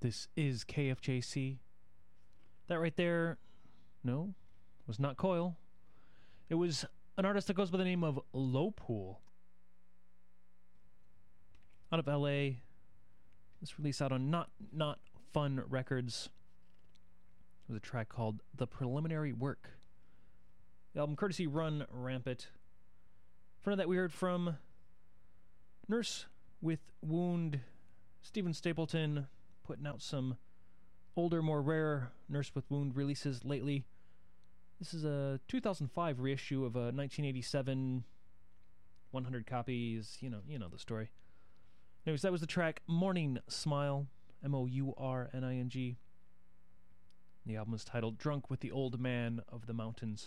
This is KFJC. That right there, no, was not Coil. It was an artist that goes by the name of Lowpool. Out of LA. This release out on Not Fun Records. It was a track called The Preliminary Work. The album courtesy Run Rampant. In front of that we heard from Nurse with Wound, Stephen Stapleton, putting out some older, more rare Nurse with Wound releases lately. This is a 2005 reissue of a 1987, 100 copies, you know the story. Anyways, that was the track Morning Smile, Mourning. The album is titled Drunk with the Old Man of the Mountains.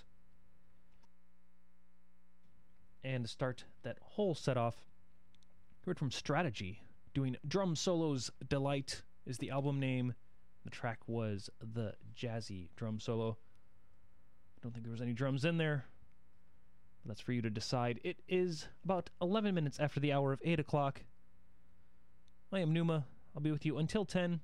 And to start that whole set off, heard from Strategy, doing Drum Solos Delight is the album name. The track was The Jazzy Drum Solo. I don't think there was any drums in there. That's for you to decide. It is about 11 minutes after the hour of 8 o'clock. I am Numa. I'll be with you until 10.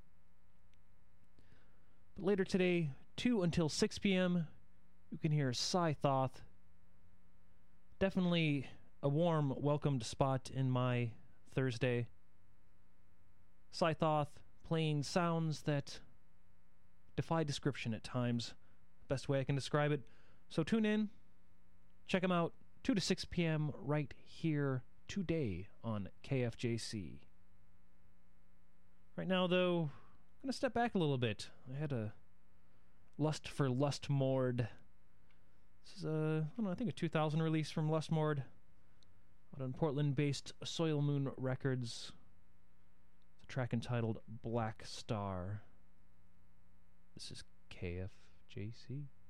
But later today, 2 until 6 p.m., you can hear Scythoth. Definitely a warm, welcomed spot in my Thursday. Scythoth playing sounds that defy description at times. Best way I can describe it. So tune in, check them out, 2 to 6 p.m. right here today on KFJC. Right now, though, I'm going to step back a little bit. I had a Lust for Lustmord. This is I think a 2000 release from Lustmord, out on Portland-based Soil Moon Records. It's a track entitled Black Star. This is KFJC.